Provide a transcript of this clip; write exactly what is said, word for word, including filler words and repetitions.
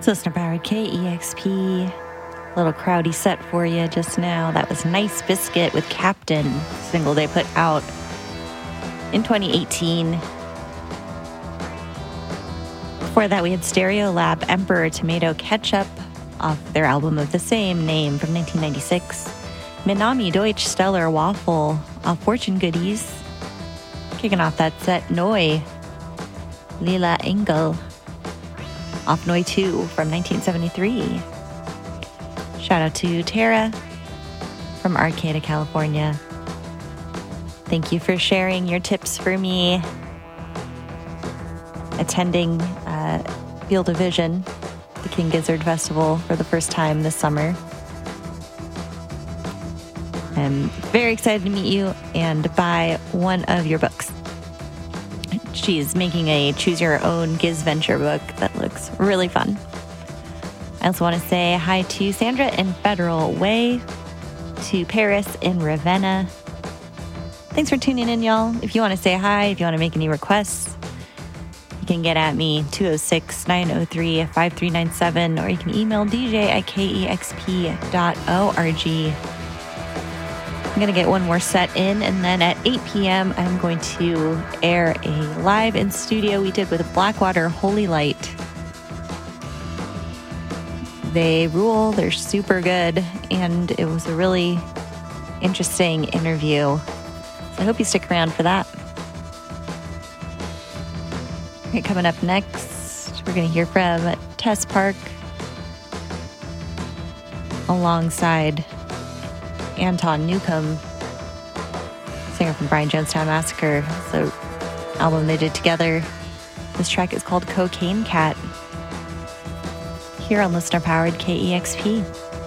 Listener powered K E X P. Little crowdy set for you just now. That was Nice Biscuit with Captain, single they put out in twenty eighteen. Before that, we had Stereolab Emperor Tomato Ketchup off their album of the same name from nineteen ninety-six. Minami Deutsch Stellar Waffle off Fortune Goodies. Kicking off that set, Noi Lila Engel off Noi two from nineteen seventy-three. Shout out to Tara from Arcata, California. Thank you for sharing your tips for me attending uh, Field of Vision, the King Gizzard Festival, for the first time this summer. I'm very excited to meet you and buy one of your books. She's making a choose your own Giz Venture book that looks really fun. I also want to say hi to Sandra in Federal Way, to Paris in Ravenna. Thanks for tuning in, y'all. If you want to say hi, if you want to make any requests, you can get at me, two oh six, nine oh three, five three nine seven, or you can email d j at k e x p dot org. I'm going to get one more set in, and then at eight p.m. I'm going to air a live in studio we did with Blackwater Holy Light. They rule, they're super good, and it was a really interesting interview. So I hope you stick around for that. Okay, coming up next, we're going to hear from Tess Park alongside Anton Newcomb, singer from Brian Jonestown Massacre. So, album they did together. This track is called Cocaine Cat. Here on Listener Powered K E X P.